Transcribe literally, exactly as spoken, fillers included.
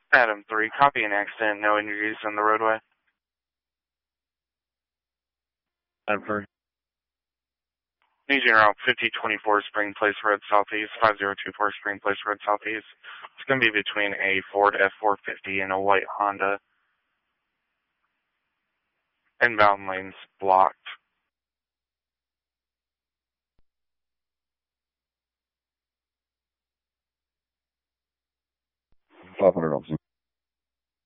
Adam three, copy an accident, no injuries on the roadway. Adam three. Agent route fifty twenty-four Spring Place Road Southeast, five zero two four Spring Place Road Southeast. It's going to be between a Ford F four fifty and a white Honda. Inbound lanes blocked. five hundred, officer.